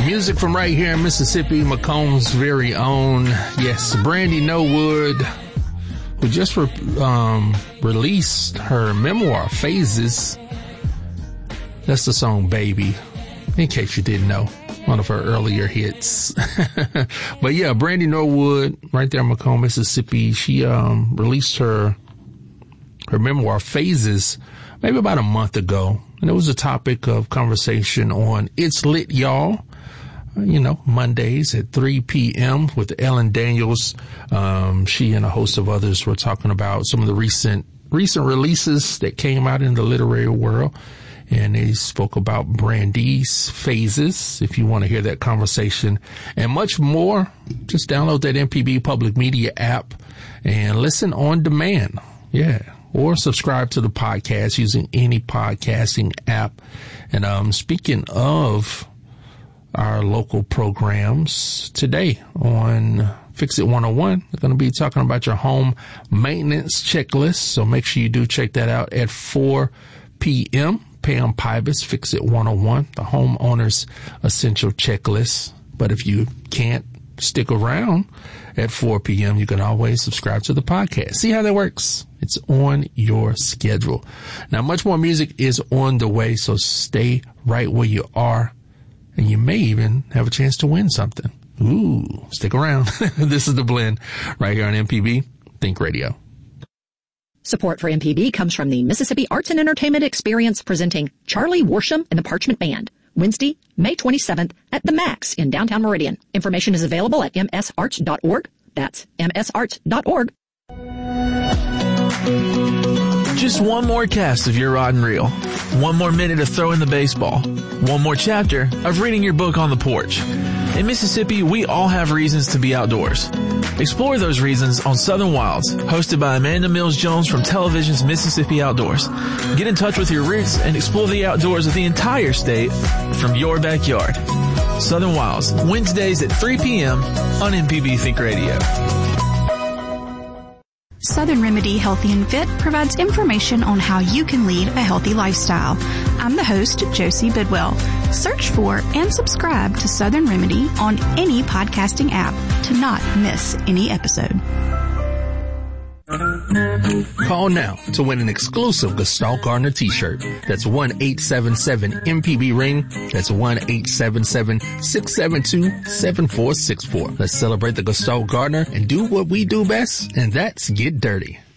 Music from right here in Mississippi, Macomb's very own. Yes, Brandy Norwood, who just released her memoir, Phases. That's the song Baby, in case you didn't know. One of her earlier hits. But yeah, Brandy Norwood, right there in Macomb, Mississippi. She released her memoir, Phases, maybe about a month ago. And it was a topic of conversation on It's Lit, Y'all. Mondays at 3 p.m. with Ellen Daniels. She and a host of others were talking about some of the recent releases that came out in the literary world. And they spoke about Brandy's Phases. If you want to hear that conversation and much more, just download that MPB Public Media app and listen on demand. Yeah. Or subscribe to the podcast using any podcasting app. And speaking of our local programs, today on Fix It 101, we're going to be talking about your home maintenance checklist. So make sure you do check that out at 4 p.m. Pam Pybus, Fix It 101, the homeowner's essential checklist. But if you can't stick around at 4 p.m., you can always subscribe to the podcast. See how that works? It's on your schedule. Now, much more music is on the way, so stay right where you are. And you may even have a chance to win something. Ooh, stick around. This is The Blend right here on MPB Think Radio. Support for MPB comes from the Mississippi Arts and Entertainment Experience presenting Charlie Worsham and the Parchment Band, Wednesday, May 27th at the Max in downtown Meridian. Information is available at msarts.org. That's msarts.org. Just one more cast of Your Rod and Reel. One more minute of throwing the baseball. One more chapter of reading your book on the porch. In Mississippi, we all have reasons to be outdoors. Explore those reasons on Southern Wilds, hosted by Amanda Mills-Jones from television's Mississippi Outdoors. Get in touch with your roots and explore the outdoors of the entire state from your backyard. Southern Wilds, Wednesdays at 3 p.m. on MPB Think Radio. Southern Remedy Healthy and Fit provides information on how you can lead a healthy lifestyle. I'm the host, Josie Bidwell. Search for and subscribe to Southern Remedy on any podcasting app to not miss any episode. Call now to win an exclusive Gestalt Gardener t-shirt. That's 1-877-MPB-RING. That's 1-877-672-7464. Let's celebrate the Gestalt Gardener and do what we do best, and that's get dirty.